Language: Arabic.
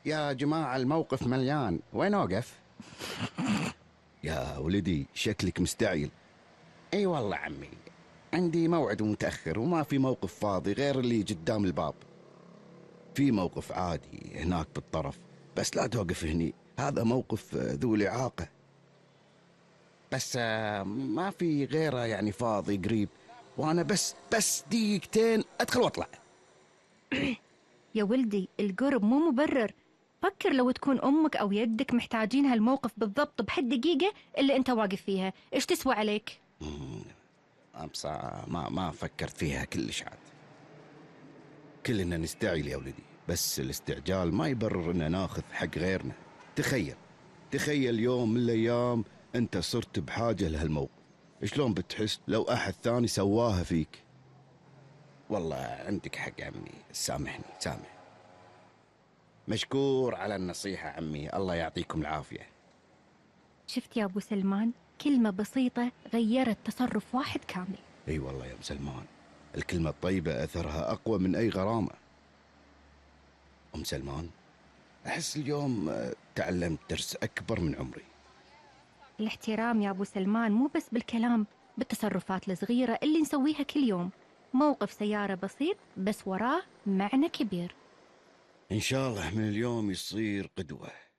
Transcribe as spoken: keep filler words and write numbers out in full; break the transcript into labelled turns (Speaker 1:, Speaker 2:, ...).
Speaker 1: يا جماعة الموقف مليان، وين أوقف؟ يا ولدي شكلك مستعجل. اي والله عمي، عندي موعد متأخر وما في موقف فاضي غير اللي قدام الباب. في موقف عادي هناك بالطرف، بس لا توقف هني، هذا موقف آه، ذو الإعاقة. بس آه، ما في غيره يعني فاضي قريب، وأنا بس بس دقيقتين أدخل وأطلع.
Speaker 2: يا ولدي القرب مو مبرر. فكر لو تكون أمك أو يدك محتاجين هالموقف بالضبط بهالدقيقة اللي أنت واقف فيها، إيش تسوى عليك؟
Speaker 1: أمس ما ما فكرت فيها كلش عاد. كلنا نستعجل يا ولدي، بس الاستعجال ما يبرر إن ناخذ حق غيرنا. تخيل تخيل يوم من الأيام أنت صرت بحاجة لهالموقف، شلون بتحس لو أحد ثاني سواها فيك؟ والله عندك حق عمي، سامحني سامح. مشكور على النصيحة عمي، الله يعطيكم العافية.
Speaker 2: شفت يا أبو سلمان، كلمة بسيطة غيرت تصرف واحد كامل.
Speaker 1: اي والله يا ابو سلمان، الكلمة الطيبة أثرها أقوى من أي غرامة. أم سلمان، أحس اليوم آه، تعلمت درس أكبر من عمري.
Speaker 2: الاحترام يا أبو سلمان مو بس بالكلام، بالتصرفات الصغيرة اللي نسويها كل يوم. موقف سيارة بسيط بس وراه معنى كبير.
Speaker 1: إن شاء الله من اليوم يصير قدوة.